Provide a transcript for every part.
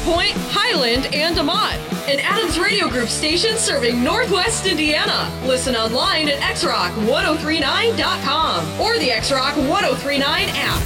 Point, Highland, and Amott. An Adams Radio Group station serving Northwest Indiana. Listen online at xrock1039.com or the XRock 1039 app.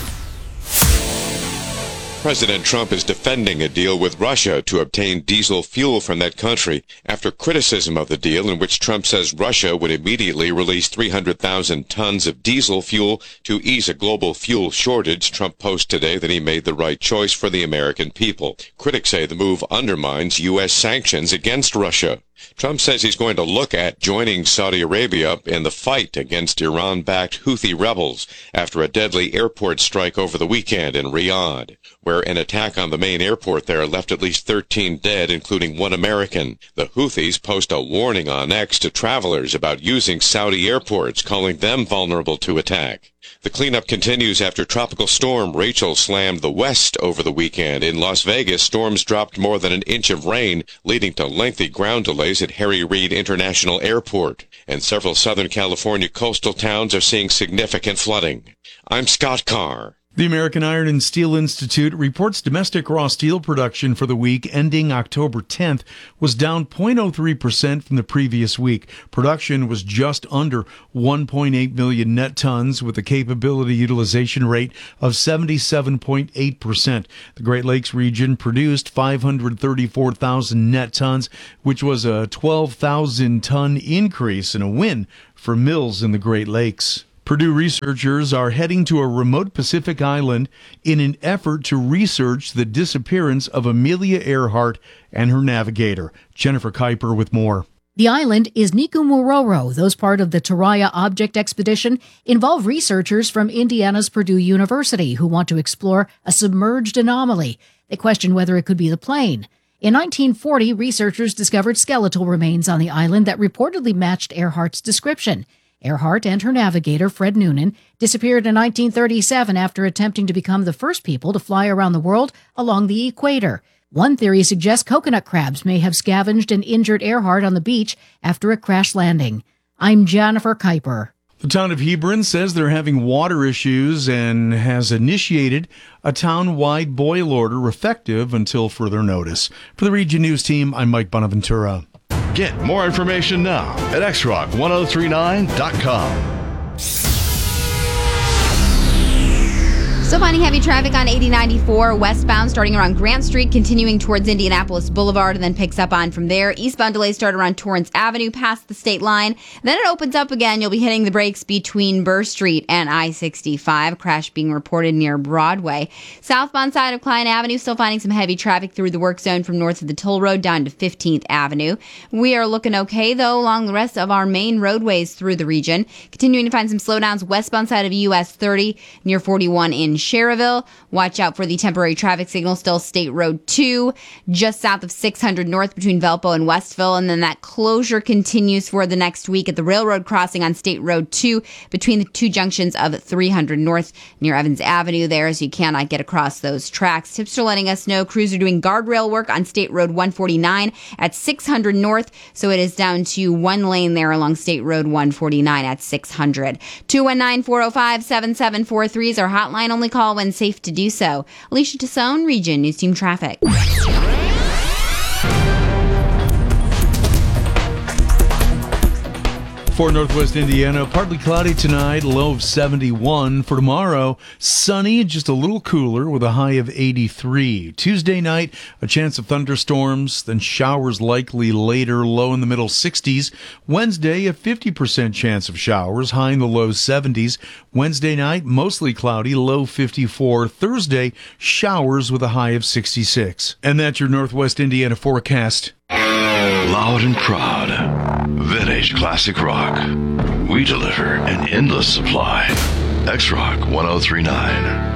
President Trump is defending a deal with Russia to obtain diesel fuel from that country after criticism of the deal in which Trump says Russia would immediately release 300,000 tons of diesel fuel to ease a global fuel shortage. Trump posted today that he made the right choice for the American people. Critics say the move undermines U.S. sanctions against Russia. Trump says he's going to look at joining Saudi Arabia in the fight against Iran-backed Houthi rebels after a deadly airport strike over the weekend in Riyadh, where an attack on the main airport there left at least 13 dead, including one American. The Houthis post a warning on X to travelers about using Saudi airports, calling them vulnerable to attack. The cleanup continues after Tropical Storm Rachel slammed the west over the weekend. In Las Vegas, storms dropped more than an inch of rain, leading to lengthy ground delays at Harry Reid International Airport. And several Southern California coastal towns are seeing significant flooding. I'm Scott Carr. The American Iron and Steel Institute reports domestic raw steel production for the week ending October 10th was down 0.03% from the previous week. Production was just under 1.8 million net tons with a capability utilization rate of 77.8%. The Great Lakes region produced 534,000 net tons, which was a 12,000-ton increase and a win for mills in the Great Lakes. Purdue researchers are heading to a remote Pacific island in an effort to research the disappearance of Amelia Earhart and her navigator. Jennifer Kuiper with more. The island is Nikumororo. Those part of the Taraya Object Expedition involve researchers from Indiana's Purdue University who want to explore a submerged anomaly. They question whether it could be the plane. In 1940, researchers discovered skeletal remains on the island that reportedly matched Earhart's description. Earhart and her navigator, Fred Noonan, disappeared in 1937 after attempting to become the first people to fly around the world along the equator. One theory suggests coconut crabs may have scavenged and injured Earhart on the beach after a crash landing. I'm Jennifer Kuiper. The town of Hebron says they're having water issues and has initiated a town-wide boil order effective until further notice. For the Region News Team, I'm Mike Bonaventura. Get more information now at xrock1039.com. Still finding heavy traffic on 8094 westbound starting around Grant Street, continuing towards Indianapolis Boulevard, and then picks up on from there. Eastbound delays start around Torrance Avenue past the state line. Then it opens up again. You'll be hitting the brakes between Burr Street and I-65. Crash being reported near Broadway. Southbound side of Klein Avenue still finding some heavy traffic through the work zone from north of the Toll Road down to 15th Avenue. We are looking okay, though, along the rest of our main roadways through the region. Continuing to find some slowdowns westbound side of US 30 near 41 in Sherrville. Watch out for the temporary traffic signal, still State Road 2, just south of 600 north between Valpo and Westville. And then that closure continues for the next week at the railroad crossing on State Road 2 between the two junctions of 300 north near Evans Avenue there, so you cannot get across those tracks. Tips are letting us know crews are doing guardrail work on State Road 149 at 600 north, so it is down to one lane there along State Road 149 at 600. 219-405-7743 is our hotline. Only call when safe to do so. Alicia Tassone, Region News Team Traffic. For Northwest Indiana, partly cloudy tonight, low of 71. For tomorrow, sunny, just a little cooler with a high of 83. Tuesday night, a chance of thunderstorms, then showers likely later, low in the middle 60s. Wednesday, a 50% chance of showers, high in the low 70s. Wednesday night, mostly cloudy, low 54. Thursday, showers with a high of 66. And that's your Northwest Indiana forecast. Loud and proud, Vintage Classic Rock. We deliver an endless supply. X-Rock 1039.